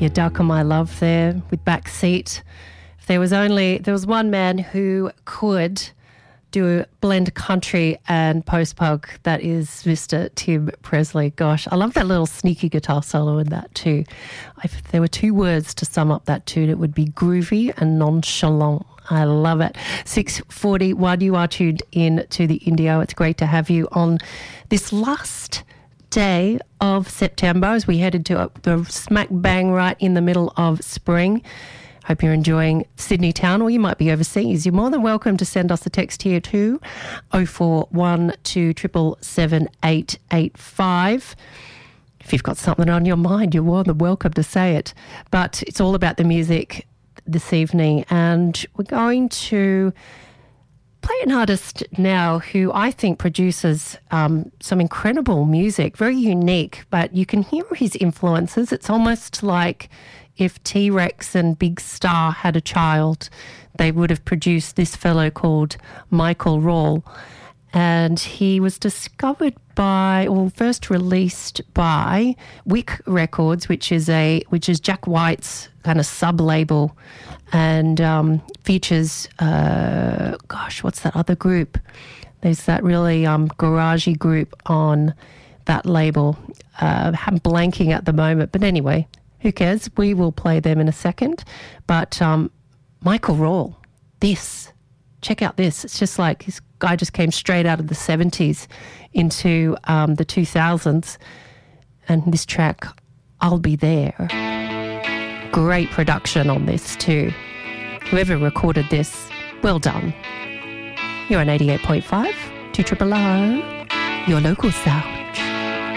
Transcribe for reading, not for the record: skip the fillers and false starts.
Your Duck of My Love there with Backseat. If there was one man who could do blend country and post-punk, that is Mr. Tim Presley. Gosh, I love that little sneaky guitar solo in that too. If there were two words to sum up that tune, it would be groovy and nonchalant. I love it. 6:41, you are tuned in to the Indio. It's great to have you on this last day of September as we head into the smack bang right in the middle of spring. Hope you're enjoying Sydney town, or you might be overseas. You're more than welcome to send us a text here too, 0412 777 885. If you've got something on your mind, you're more than welcome to say it. But it's all about the music this evening, and we're going to play an artist now who I think produces some incredible music, very unique, but you can hear his influences. It's almost like if T-Rex and Big Star had a child, they would have produced this fellow called Michael Rawl. And he was discovered first released by Wick Records, which is Jack White's kind of sub-label, and features, what's that other group? There's that really garagey group on that label. I'm blanking at the moment, but anyway, who cares? We will play them in a second. But Michael Rawl, check out this. It's just like this guy just came straight out of the 70s into the 2000s. And this track, I'll Be There. Great production on this too. Whoever recorded this, well done. You're on 88.5, 2RRR, your local sound.